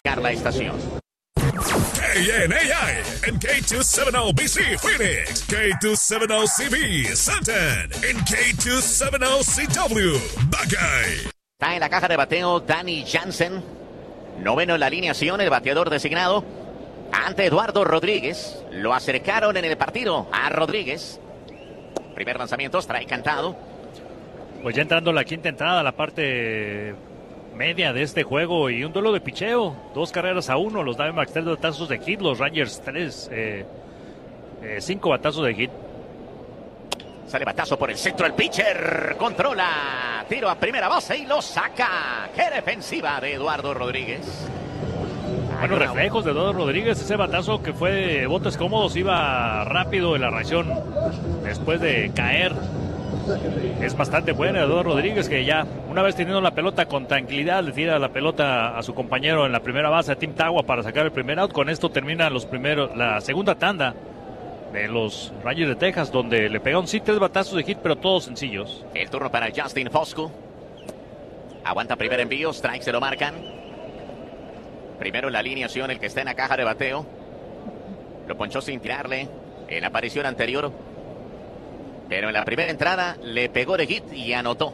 marcar la estación. KNAI en K270BC Phoenix, K270CB Santan, en K270CW Buckeye. Está en la caja de bateo Danny Jansen, noveno en la alineación, el bateador designado ante Eduardo Rodríguez. Lo acercaron en el partido a Rodríguez. Primer lanzamiento, strike cantado. Pues ya entrando la quinta entrada, la parte media de este juego y un duelo de picheo. 2 carreras a 1, los Diamondbacks 3 batazos de hit, los Rangers 5 batazos de hit. Sale batazo por el centro, el pitcher controla, tiro a primera base y lo saca. ¡Qué defensiva de Eduardo Rodríguez! Buenos reflejos de Eduardo Rodríguez, ese batazo que fue de botes cómodos, iba rápido en la reacción después de caer. Es bastante buena Eduardo Rodríguez, que ya una vez teniendo la pelota con tranquilidad le tira la pelota a su compañero en la primera base, a Tim Tagua, para sacar el primer out. Con esto termina la segunda tanda de los Rangers de Texas, donde le pegaron 3 batazos de hit, pero todos sencillos. El turno para Justin Foscue. Aguanta primer envío, strike se lo marcan. Primero en la alineación el que está en la caja de bateo. Lo ponchó sin tirarle en la aparición anterior, pero en la primera entrada le pegó de hit y anotó.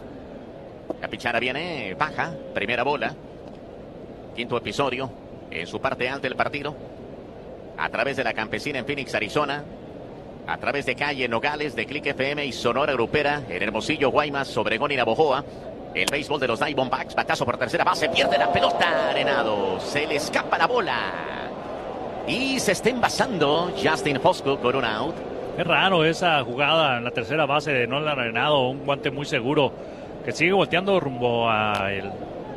La pichara viene baja, primera bola. Quinto episodio en su parte alta del partido. A través de la Campesina en Phoenix, Arizona. A través de Calle Nogales, de Click FM y Sonora Grupera en Hermosillo, Guaymas, Obregón y Navojoa. El béisbol de los Diamondbacks, batazo por tercera base, pierde la pelota, Arenado. Se le escapa la bola. Y se está envasando Justin Foscue con un out. Es raro esa jugada en la tercera base de Nolan Arenado, un guante muy seguro que sigue volteando rumbo a el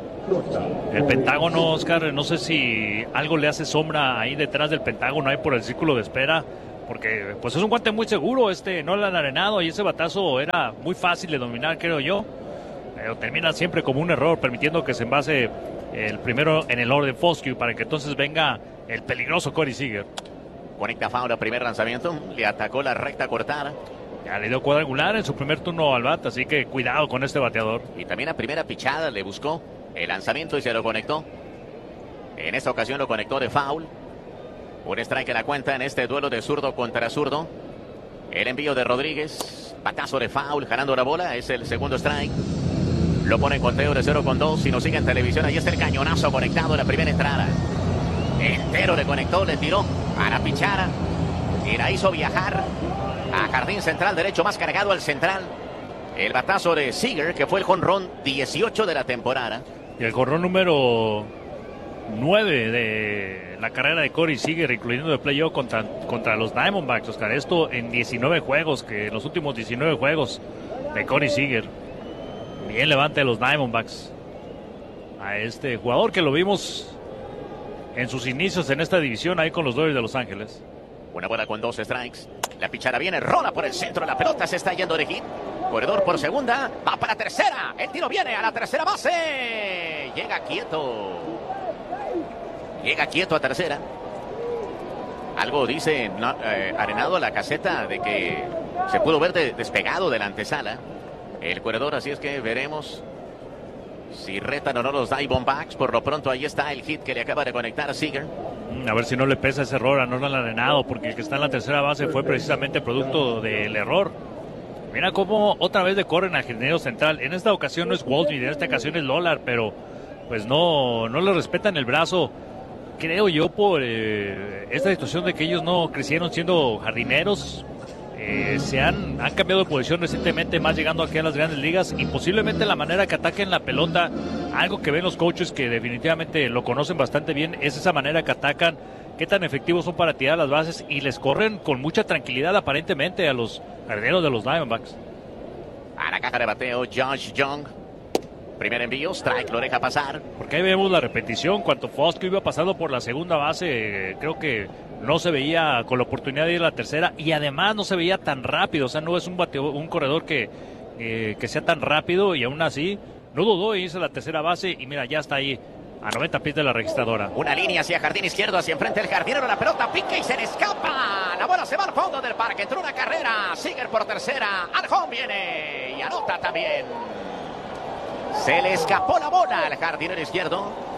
Pentágono, Oscar. No sé si algo le hace sombra ahí detrás del Pentágono, ahí por el círculo de espera, porque pues es un guante muy seguro Nolan Arenado, y ese batazo era muy fácil de dominar, creo yo, pero termina siempre como un error, permitiendo que se envase el primero en el orden Foscue, para que entonces venga el peligroso Corey Seager. Conecta foul al primer lanzamiento, le atacó la recta cortada. Ya le dio cuadrangular en su primer turno al bat, así que cuidado con este bateador. Y también a primera pichada le buscó el lanzamiento y se lo conectó. En esta ocasión lo conectó de foul. Un strike a la cuenta en este duelo de zurdo contra zurdo. El envío de Rodríguez, batazo de foul, jalando la bola, es el segundo strike. Lo pone en conteo de 0-2. Si nos sigue en televisión, ahí está el cañonazo conectado en la primera entrada. Entero le conectó, le tiró a la pichara y la hizo viajar a jardín central derecho, más cargado al central. El batazo de Seager, que fue el jonrón 18 de la temporada. Y el jonrón número 9 de la carrera de Corey Seager, incluyendo el playoff contra los Diamondbacks, Oscar. Esto en 19 juegos, que en los últimos 19 juegos de Corey Seager. Bien levante de los Diamondbacks a este jugador que lo vimos en sus inicios en esta división ahí con los Dodgers de Los Ángeles. Una bola con 2 strikes. La pichara viene, rola por el centro. La pelota se está yendo de hit. Corredor por segunda. Va para tercera. El tiro viene a la tercera base. Llega quieto. Llega quieto a tercera. Algo dice Arenado a la caseta de que se pudo ver despegado de la antesala el corredor. Así es que veremos si retan o no los Diamondbacks. Por lo pronto ahí está el hit que le acaba de conectar a Seager. A ver si no le pesa ese error a Nolan Arenado, porque el que está en la tercera base fue precisamente producto del error. Mira cómo otra vez le corren al jardinero central. En esta ocasión no es Waldron, en esta ocasión es Lollard, pero pues no le respetan el brazo. Creo yo por esta situación de que ellos no crecieron siendo jardineros. Se han cambiado de posición recientemente, más llegando aquí a las grandes ligas, y posiblemente la manera que ataquen la pelota, algo que ven los coaches que definitivamente lo conocen bastante bien, es esa manera que atacan, qué tan efectivos son para tirar las bases, y les corren con mucha tranquilidad aparentemente a los jardineros de los Diamondbacks. A la caja de bateo, Josh Young. Primer envío, strike, lo deja pasar. Porque ahí vemos la repetición, cuando Foscue iba pasando por la segunda base, creo que no se veía con la oportunidad de ir a la tercera, y además no se veía tan rápido, o sea, no es un corredor que sea tan rápido, y aún así no dudó en irse a la tercera base, y mira, ya está ahí a 90 pies de la registradora. Una línea hacia jardín izquierdo, hacia enfrente el jardinero, la pelota pica y se le escapa. La bola se va al fondo del parque, entró una carrera, Seager por tercera, al home viene y anota también. Se le escapó la bola al jardinero izquierdo.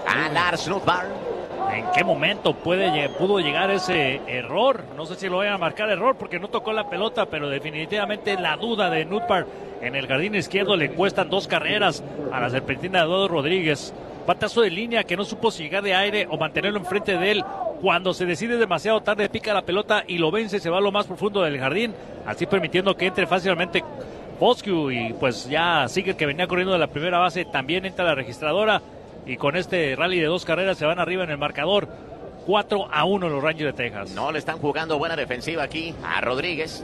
a Lars Nootbaar. ¿En qué momento pudo llegar ese error? No sé si lo vayan a marcar error porque no tocó la pelota, pero definitivamente la duda de Nootbaar en el jardín izquierdo le cuestan 2 carreras a la serpentina de Dodo Rodríguez. Batazo de línea que no supo si llegar de aire o mantenerlo enfrente de él. Cuando se decide demasiado tarde, pica la pelota y lo vence, se va a lo más profundo del jardín, así permitiendo que entre fácilmente Foscue, y pues ya sigue que venía corriendo de la primera base, también entra la registradora, y con este rally de 2 carreras se van arriba en el marcador. 4-1 los Rangers de Texas. No le están jugando buena defensiva aquí a Rodríguez.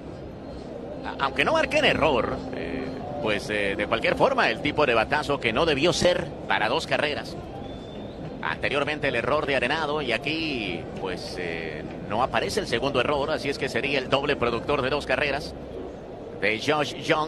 Aunque no marquen error, pues de cualquier forma el tipo de batazo que no debió ser para 2 carreras. Anteriormente el error de Arenado y aquí pues no aparece el segundo error, así es que sería el doble productor de 2 carreras de Josh Young.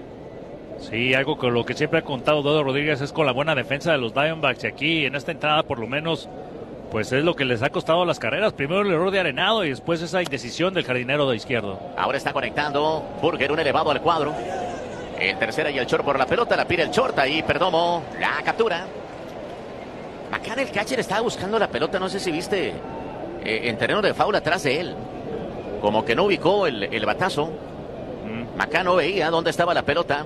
Sí, algo con lo que siempre ha contado Dodo Rodríguez es con la buena defensa de los Diamondbacks, y aquí en esta entrada por lo menos pues es lo que les ha costado las carreras. Primero el error de Arenado y después esa indecisión del jardinero de izquierdo. Ahora está conectando Burger, un elevado al cuadro. El tercera y el short por la pelota, la pide el short, ahí Perdomo la captura. McCann, el catcher, estaba buscando la pelota, no sé si viste, en terreno de foul atrás de él. Como que no ubicó el batazo. McCann no veía dónde estaba la pelota.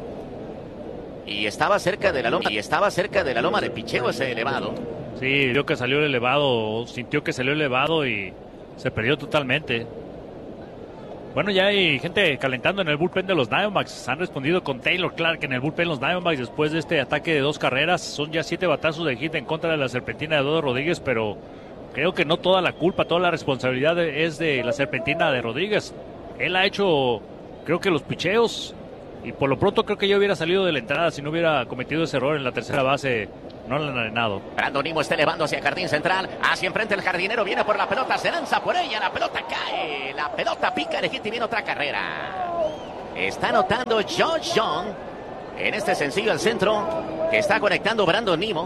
Y estaba cerca de la loma de picheo ese elevado. Sí, vio que salió el elevado, sintió que salió elevado y se perdió totalmente. Bueno, ya hay gente calentando en el bullpen de los Diamondbacks. Han respondido con Taylor Clark en el bullpen los Diamondbacks después de este ataque de 2 carreras. Son ya 7 batazos de hit en contra de la serpentina de Dodo Rodríguez, pero creo que no toda la culpa, toda la responsabilidad es de la serpentina de Rodríguez. Él ha hecho, creo que los picheos, y por lo pronto creo que ya hubiera salido de la entrada si no hubiera cometido ese error en la tercera base. No lo han arenado. Brandon Nimmo está elevando hacia jardín central. Hacia enfrente el jardinero viene por la pelota. Se lanza por ella. La pelota cae. La pelota pica. Legit y viene otra carrera. Está anotando Josh Young en este sencillo al centro que está conectando Brandon Nimmo.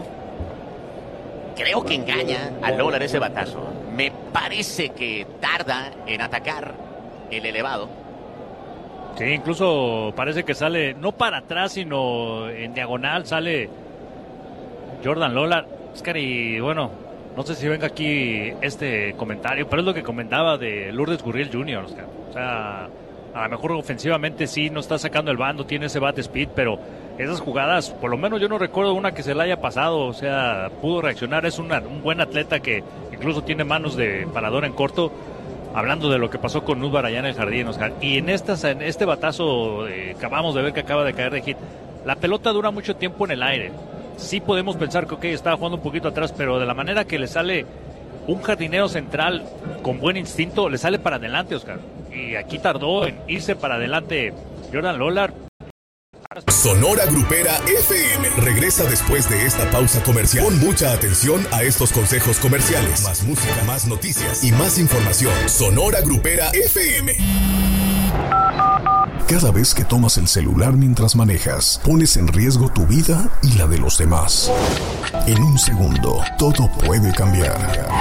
Creo que engaña a Lolar ese batazo. Me parece que tarda en atacar el elevado. Sí, incluso parece que sale no para atrás, sino en diagonal sale Jordan Lolar. Oscar, y bueno, no sé si venga aquí este comentario, pero es lo que comentaba de Lourdes Gurriel Jr., Oscar. O sea, a lo mejor ofensivamente sí no está sacando el bando, tiene ese bat speed, pero esas jugadas, por lo menos yo no recuerdo una que se le haya pasado. O sea, pudo reaccionar, es un buen atleta que incluso tiene manos de parador en corto. Hablando de lo que pasó con Nootbaar allá en el jardín, Oscar. Y en este batazo que acabamos de ver que acaba de caer de hit, la pelota dura mucho tiempo en el aire. Sí podemos pensar que estaba jugando un poquito atrás, pero de la manera que le sale un jardinero central con buen instinto, le sale para adelante, Oscar. Y aquí tardó en irse para adelante Jordan Lolar. Sonora Grupera FM regresa después de esta pausa comercial. Pon mucha atención a estos consejos comerciales. Más música, más noticias y más información. Sonora Grupera FM. Cada vez que tomas el celular mientras manejas, pones en riesgo tu vida y la de los demás. En un segundo, todo puede cambiar.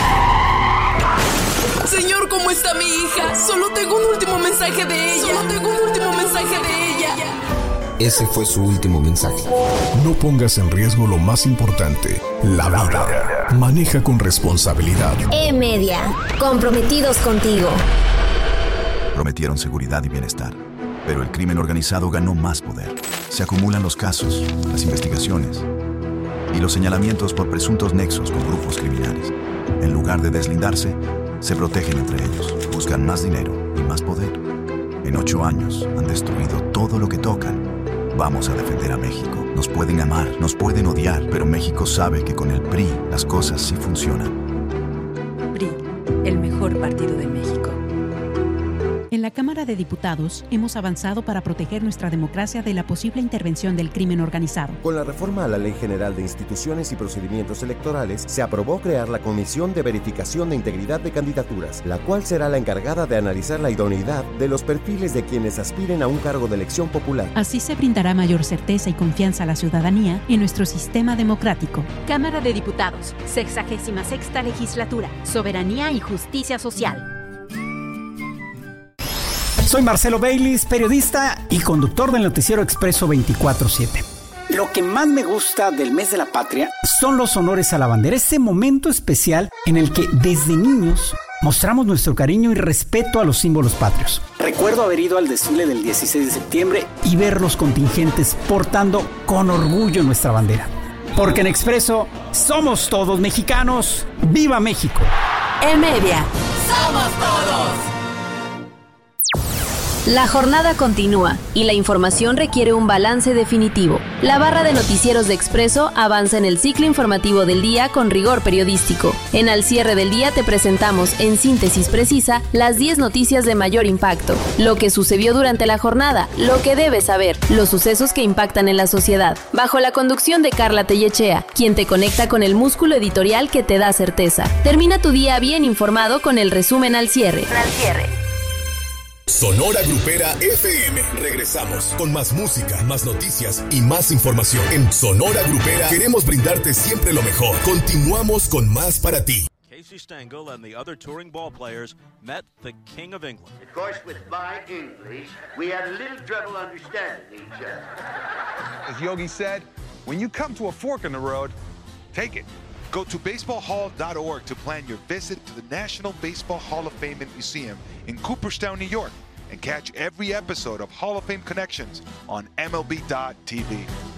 Señor, ¿cómo está mi hija? Solo tengo un último mensaje de ella. Ese fue su último mensaje. No pongas en riesgo lo más importante, la vida. Maneja con responsabilidad. E-Media, comprometidos contigo. Prometieron seguridad y bienestar, pero el crimen organizado ganó más poder. Se acumulan los casos, las investigaciones y los señalamientos por presuntos nexos con grupos criminales. En lugar de deslindarse, se protegen entre ellos, buscan más dinero y más poder. En 8 años han destruido todo lo que tocan. Vamos a defender a México. Nos pueden amar, nos pueden odiar, pero México sabe que con el PRI las cosas sí funcionan. PRI, el mejor partido de México. En la Cámara de Diputados hemos avanzado para proteger nuestra democracia de la posible intervención del crimen organizado. Con la reforma a la Ley General de Instituciones y Procedimientos Electorales, se aprobó crear la Comisión de Verificación de Integridad de Candidaturas, la cual será la encargada de analizar la idoneidad de los perfiles de quienes aspiren a un cargo de elección popular. Así se brindará mayor certeza y confianza a la ciudadanía en nuestro sistema democrático. Cámara de Diputados, 66ª Legislatura, Soberanía y Justicia Social. Soy Marcelo Baylis, periodista y conductor del noticiero Expreso 24/7. Lo que más me gusta del mes de la patria son los honores a la bandera, ese momento especial en el que desde niños mostramos nuestro cariño y respeto a los símbolos patrios. Recuerdo haber ido al desfile del 16 de septiembre y ver los contingentes portando con orgullo nuestra bandera. Porque en Expreso somos todos mexicanos. ¡Viva México! En Media. ¡Somos todos! La jornada continúa y la información requiere un balance definitivo. La barra de noticieros de Expreso avanza en el ciclo informativo del día con rigor periodístico. En Al Cierre del Día te presentamos, en síntesis precisa, las 10 noticias de mayor impacto, lo que sucedió durante la jornada, lo que debes saber, los sucesos que impactan en la sociedad, bajo la conducción de Carla Tellechea, quien te conecta con el músculo editorial que te da certeza. Termina tu día bien informado con el resumen Al Cierre. Sonora Grupera FM. Regresamos con más música, más noticias y más información. En Sonora Grupera queremos brindarte siempre lo mejor. Continuamos con más para ti. Casey Stengel and the other touring ball players met the King of England. Of course, with my English, we had a little trouble understanding each other. As Yogi said, when you come to a fork in the road, take it. Go to baseballhall.org to plan your visit to the National Baseball Hall of Fame and Museum in Cooperstown, New York, and catch every episode of Hall of Fame Connections on MLB.tv.